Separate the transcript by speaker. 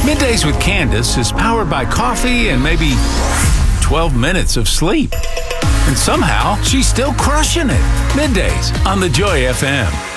Speaker 1: Middays with Candace is powered by coffee and maybe 12 minutes of sleep. And somehow, she's still crushing it. Middays on the Joy FM.